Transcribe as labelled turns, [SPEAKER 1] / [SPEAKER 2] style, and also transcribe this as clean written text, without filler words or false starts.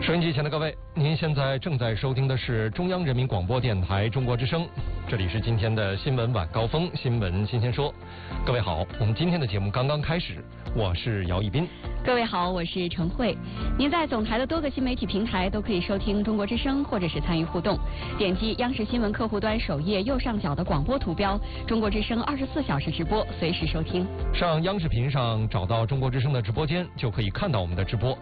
[SPEAKER 1] 收音机前的各位，您现在正在收听的是中央人民广播电台中国之声，这里是今天的新闻晚高峰，新闻新鲜说。各位好，我们今天的节目刚刚开始，我是姚一斌。
[SPEAKER 2] 各位好，我是陈慧。您在总台的多个新媒体平台都可以收听中国之声，或者是参与互动。点击央视新闻客户端首页右上角的广播图标，中国之声24小时直播，随时收听。
[SPEAKER 1] 上央视频上找到中国之声的直播间，就可以看到我们的直播。